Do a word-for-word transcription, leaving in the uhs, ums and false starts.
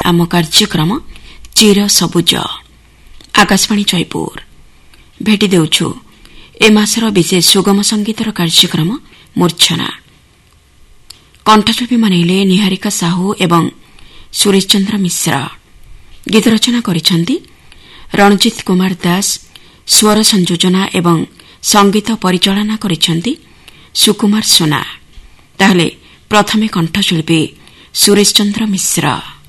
आम कार्यक्रम चिर सबुज आकाशवाणी जयपुर भेटी देउछु ए मासर विशेष सुगम संगीतर कार्यक्रम मूर्छना कंठशिल्पी मनैले निहारिका साहू एवं सुरेश चंद्र मिश्र गीत रचना करिसेंती रणजित कुमार दास स्वर संयोजना एवं संगीत परिचालना करिसेंती सुकुमार सोना ताहले प्रथमे कंठशिल्पी सुरेश चंद्र मिश्र।